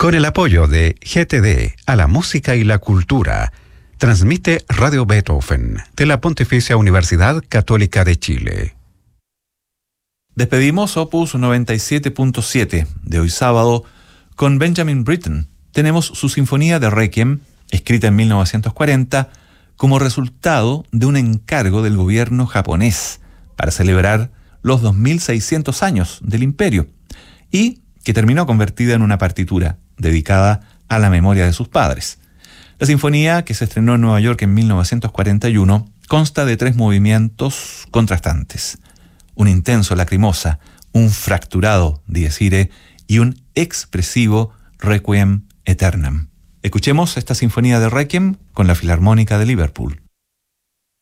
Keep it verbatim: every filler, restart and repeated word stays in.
Con el apoyo de G T D a la música y la cultura, transmite Radio Beethoven de la Pontificia Universidad Católica de Chile. Despedimos Opus noventa y siete punto siete de hoy sábado con Benjamin Britten. Tenemos su Sinfonía de Requiem, escrita en mil novecientos cuarenta, como resultado de un encargo del gobierno japonés para celebrar los dos mil seiscientos años del imperio, y que terminó convertida en una partitura dedicada a la memoria de sus padres. La sinfonía, que se estrenó en Nueva York en mil novecientos cuarenta y uno, consta de tres movimientos contrastantes: un intenso lacrimosa, un fracturado dies irae y un expresivo requiem aeternam. Escuchemos esta sinfonía de Requiem con la Filarmónica de Liverpool.